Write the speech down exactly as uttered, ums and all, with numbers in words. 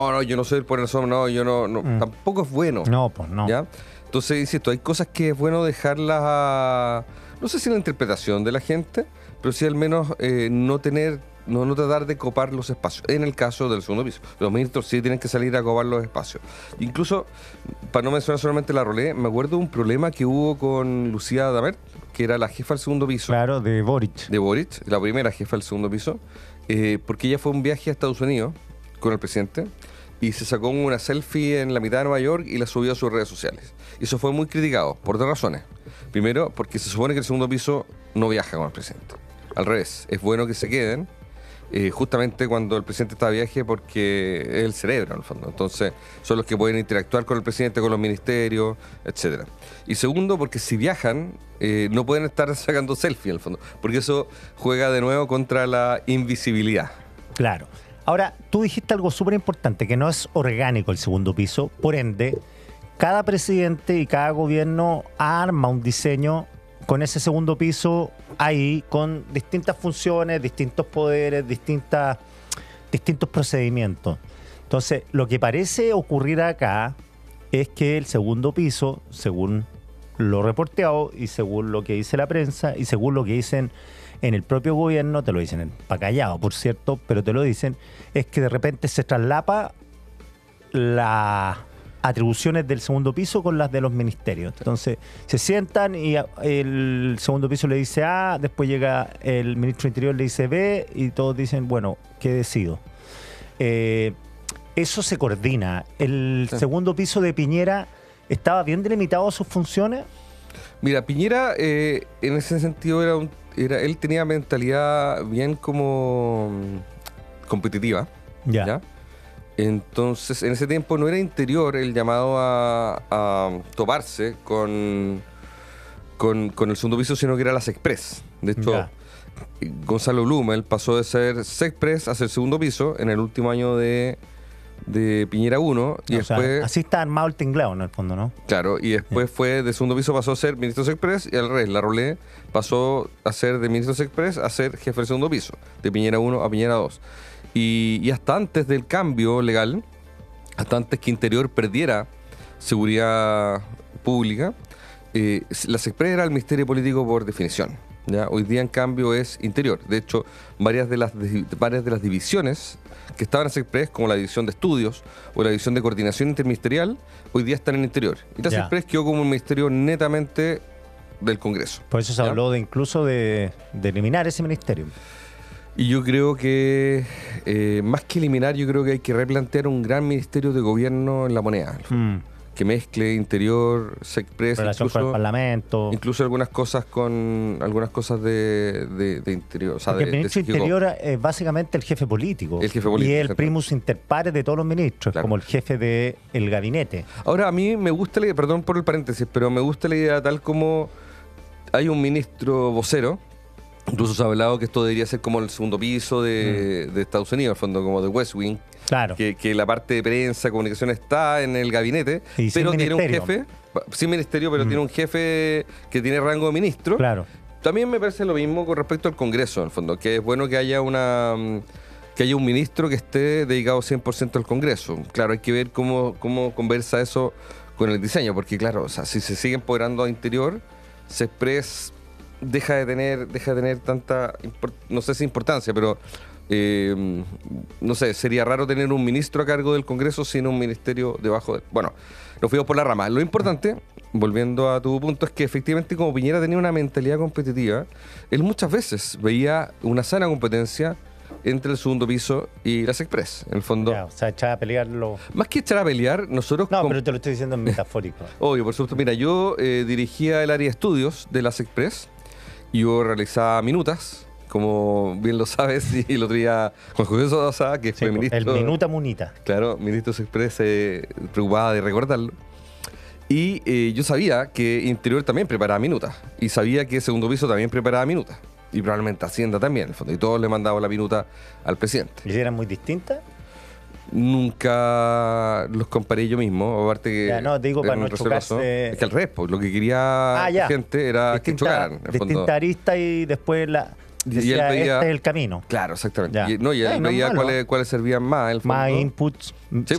no, no, yo no soy por el sombra, no, yo no, no Mm. tampoco es bueno. No, pues no. ¿Ya? Entonces, insisto, hay cosas que es bueno dejarlas a, no sé si la interpretación de la gente, pero sí al menos eh, no tener, no, no tratar de copar los espacios. En el caso del segundo piso, los ministros sí tienen que salir a copar los espacios. Incluso, para no mencionar solamente la Rolé, me acuerdo de un problema que hubo con Lucía Damert, que era la jefa del segundo piso. Claro, de Boric. De Boric, la primera jefa del segundo piso, eh, porque ella fue a un viaje a Estados Unidos con el presidente y se sacó una selfie en la mitad de Nueva York y la subió a sus redes sociales. Y eso fue muy criticado por dos razones. Primero, porque se supone que el segundo piso no viaja con el presidente. Al revés, es bueno que se queden eh, justamente cuando el presidente está de viaje porque es el cerebro, en el fondo. Entonces, son los que pueden interactuar con el presidente, con los ministerios, etcétera. Y segundo, porque si viajan, eh, no pueden estar sacando selfie, en el fondo, porque eso juega de nuevo contra la invisibilidad. Claro. Ahora, tú dijiste algo súper importante, que no es orgánico el segundo piso, por ende, cada presidente y cada gobierno arma un diseño con ese segundo piso ahí, con distintas funciones, distintos poderes, distintas, distintos procedimientos. Entonces, lo que parece ocurrir acá es que el segundo piso, según lo reporteado y según lo que dice la prensa y según lo que dicen en el propio gobierno, te lo dicen pa' callado, por cierto, pero te lo dicen, es que de repente se traslapa las atribuciones del segundo piso con las de los ministerios. Entonces, se sientan y el segundo piso le dice A, después llega el ministro del Interior, le dice B, y todos dicen, bueno, ¿qué decido? Eh, eso se coordina. El Sí. segundo piso de Piñera estaba bien delimitado a sus funciones. Mira, Piñera eh, en ese sentido era un, era, él tenía mentalidad bien como mm, competitiva. Ya. ¿Ya? Entonces, en ese tiempo no era Interior el llamado a, a toparse con, con, con el segundo piso, sino que era la Sexpress. De hecho, Ya. Gonzalo Blumel pasó de ser Sexpress a ser segundo piso en el último año de, de Piñera uno. Y O después, sea, así está armado el tinglado en el fondo, ¿no? claro, y después fue de segundo piso pasó a ser ministro Sexpress y al revés, la Rolé pasó a ser de ministro Sexpress a ser jefe del segundo piso, de Piñera uno a Piñera dos. Y, y hasta antes del cambio legal, hasta antes que Interior perdiera seguridad pública, eh, la Sexpress era el ministerio político por definición. ¿Ya? Hoy día, en cambio, es Interior. De hecho, varias de las, varias de las divisiones que estaban en Sexpress, como la división de estudios o la división de coordinación interministerial, hoy día están en Interior. Y la Ya. Sexpress quedó como un ministerio netamente del Congreso. Por eso se ¿Ya? habló de incluso de, de eliminar ese ministerio. Y yo creo que, eh, más que eliminar, yo creo que hay que replantear un gran ministerio de gobierno en la moneda, Mm. que mezcle Interior, Sexpress, Relación con el incluso, Parlamento. incluso algunas cosas con algunas cosas de, de, de Interior. O sea, Porque de, el ministro de de Interior es básicamente el jefe político. El jefe político, Y es el exactamente. primus inter pares de todos los ministros, Claro. como el jefe del gabinete. Ahora, a mí me gusta la idea, perdón por el paréntesis, pero me gusta la idea tal como hay un ministro vocero. Incluso se ha hablado que esto debería ser como el segundo piso de, Mm. de Estados Unidos, al fondo, como de West Wing. Claro. Que, que la parte de prensa, comunicación está en el gabinete, Y sin pero tiene un ministerio. jefe, sin ministerio, pero Mm. tiene un jefe que tiene rango de ministro. Claro. También me parece lo mismo con respecto al Congreso, en el fondo, que es bueno que haya una mm, que haya un ministro que esté dedicado cien por ciento al Congreso. Claro, hay que ver cómo, cómo conversa eso con el diseño, porque claro, o sea, si se sigue empoderando a Interior, Sexpress deja de tener, deja de tener tanta, import- no sé si importancia, pero eh, no sé, sería raro tener un ministro a cargo del Congreso sin un ministerio debajo de... Bueno, nos fuimos por la rama. Lo importante, volviendo a tu punto, es que efectivamente como Piñera tenía una mentalidad competitiva, él muchas veces veía una sana competencia entre el segundo piso y las Express. En el fondo, Ya, o sea, echaba a pelearlo. más que echar a pelear, nosotros... No, com- pero te lo estoy diciendo en metafórico. Obvio, por supuesto. Mira, yo eh, dirigía el área de estudios de las Express. Yo realizaba minutas, como bien lo sabes, y el otro día Juan José Sosa, que Sí, fue el ministro... minuta munita. Claro, ministro Express se preocupaba de recordarlo. Y eh, yo sabía que Interior también preparaba minutas. Y sabía que Segundo Piso también preparaba minutas. Y probablemente Hacienda también, en el fondo. Y todos le mandaban la minuta al presidente. ¿Y eran muy distintas? Nunca los comparé yo mismo, aparte que... Ya, no, digo, en para no nuestro caso, chocarse- Es que al revés, pues, lo que quería Ah, la ya. gente era que Distinta, chocaran. En el fondo. distinta arista y después la... decía, veía, este es el camino. Claro, exactamente. Ya. Y, no, y él Eh, no es veía malo. cuáles, cuáles servían más. En el Más fondo. inputs. Sí.